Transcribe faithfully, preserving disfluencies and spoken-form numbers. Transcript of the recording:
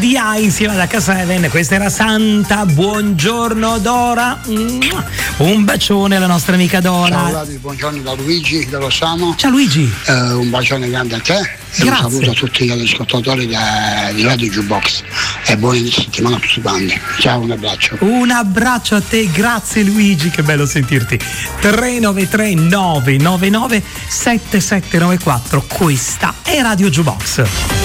D I insieme ad acca sette. Questa era Santa. Buongiorno Dora. Un bacione alla nostra amica Dora. Ciao Vladi, buongiorno da Luigi da Rossano. Ciao Luigi. Eh, un bacione grande a te e un saluto a tutti gli ascoltatori di Radio Jukebox e buona settimana a tutti quanti. Ciao, un abbraccio. Un abbraccio a te, grazie Luigi, che bello sentirti. tre nove tre nove nove nove sette sette nove quattro, questa è Radio Jukebox.